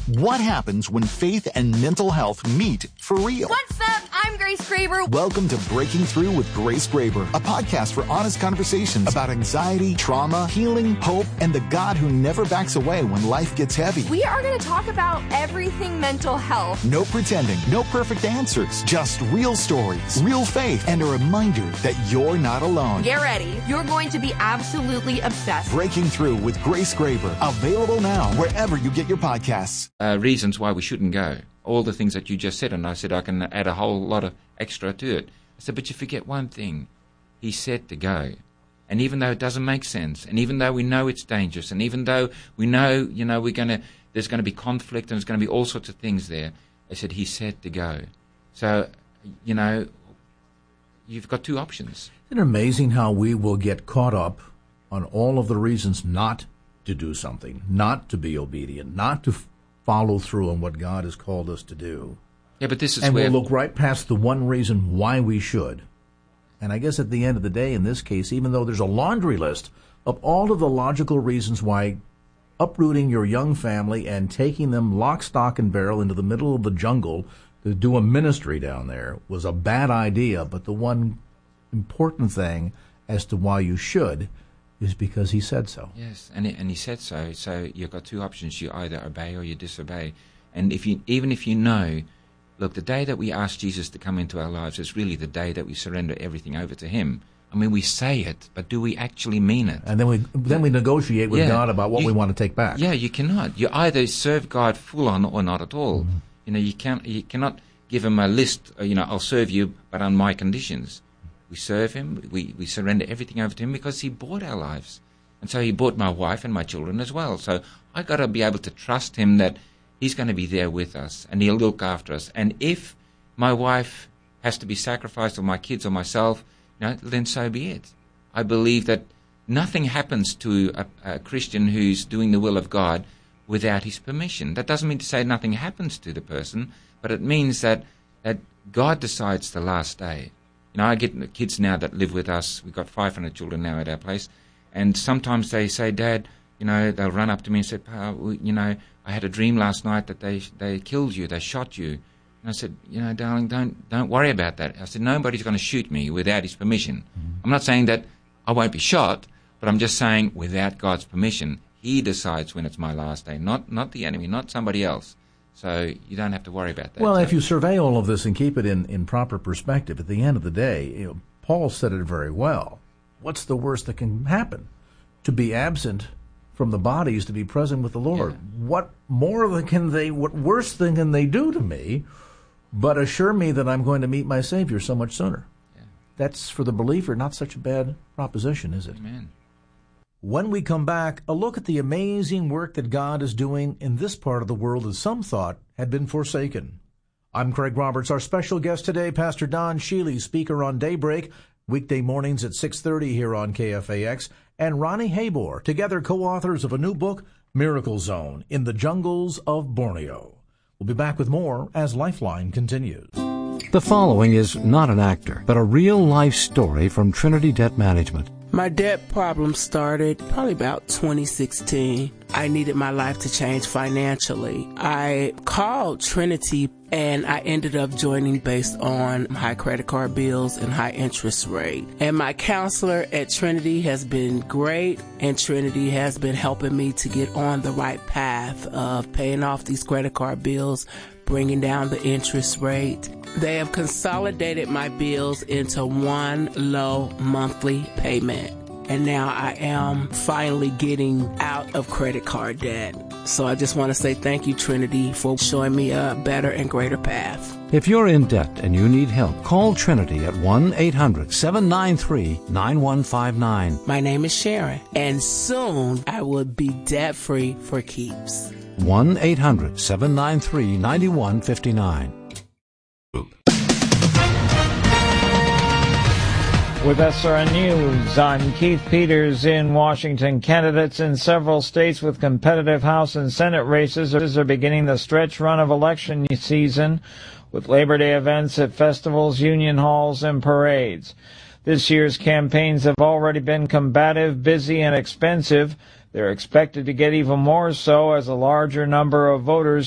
What happens when faith and mental health meet for real? What's up? I'm Grace Graber. Welcome to Breaking Through with Grace Graber, a podcast for honest conversations about anxiety, trauma, healing, hope, and the God who never backs away when life gets heavy. We are going to talk about everything mental health. No pretending, no perfect answers, just real stories, real faith, and a reminder that you're not alone. Get ready. You're going to be absolutely obsessed. Breaking Through with Grace Graber, available now wherever you get your podcasts. Reasons why we shouldn't go. All the things that you just said, and I said I can add a whole lot of extra to it. I said, but you forget one thing. He said to go. And even though it doesn't make sense, and even though we know it's dangerous, and even though we know, there's going to be conflict and there's going to be all sorts of things there, I said, he said to go. So, you've got two options. Isn't it amazing how we will get caught up on all of the reasons not to do something, not to be obedient, not to follow through on what God has called us to do? Yeah, but this is and where... we'll look right past the one reason why we should. And I guess at the end of the day, in this case, even though there's a laundry list of all of the logical reasons why uprooting your young family and taking them lock, stock, and barrel into the middle of the jungle to do a ministry down there was a bad idea, but the one important thing as to why you should is because he said so. Yes, and he said so. So you've got two options. You either obey or you disobey. And even if you know, look, the day that we ask Jesus to come into our lives is really the day that we surrender everything over to him. I mean, we say it, but do we actually mean it? And then we negotiate with God about what we want to take back. Yeah, you cannot. You either serve God full on or not at all. Mm-hmm. You cannot give him a list. I'll serve you, but on my conditions. We serve him. We surrender everything over to him because he bought our lives, and so he bought my wife and my children as well. So I got to be able to trust him that he's going to be there with us and he'll look after us. And if my wife has to be sacrificed, or my kids, or myself, then so be it. I believe that nothing happens to a Christian who's doing the will of God without his permission. That doesn't mean to say nothing happens to the person, but it means that God decides the last day. I get kids now that live with us. We've got 500 children now at our place, and sometimes they say, Dad, they'll run up to me and say, Pa, I had a dream last night that they killed you, they shot you. And I said, darling, don't worry about that. I said, nobody's going to shoot me without his permission. Mm-hmm. I'm not saying that I won't be shot, but I'm just saying without God's permission, he decides when it's my last day, not the enemy, not somebody else. So you don't have to worry about that. Well, if you survey all of this and keep it in proper perspective, at the end of the day, Paul said it very well. What's the worst that can happen? To be absent from the body is to be present with the Lord. Yeah. What worse thing can they do to me but assure me that I'm going to meet my Savior so much sooner? Yeah. That's, for the believer, not such a bad proposition, is it? Amen. When we come back, a look at the amazing work that God is doing in this part of the world that some thought had been forsaken. I'm Craig Roberts. Our special guest today, Pastor Don Sheely, speaker on Daybreak, weekday mornings at 6:30 here on KFAX, and Ronnie Habor, together co-authors of a new book, Miracle Zone, in the Jungles of Borneo. We'll be back with more as Lifeline continues. The following is not an actor, but a real-life story from Trinity Debt Management. My debt problem started probably about 2016. I needed my life to change financially. I called Trinity and I ended up joining based on high credit card bills and high interest rate. And my counselor at Trinity has been great, and Trinity has been helping me to get on the right path of paying off these credit card bills, bringing down the interest rate. They have consolidated my bills into one low monthly payment. And now I am finally getting out of credit card debt. So I just want to say thank you, Trinity, for showing me a better and greater path. If you're in debt and you need help, call Trinity at 1-800-793-9159. My name is Sharon, and soon I will be debt-free for keeps. 1-800-793-9159. With SRN News, I'm Keith Peters in Washington. Candidates in several states with competitive House and Senate races are beginning the stretch run of election season with Labor Day events at festivals, union halls, and parades. This year's campaigns have already been combative, busy, and expensive. They're expected to get even more so as a larger number of voters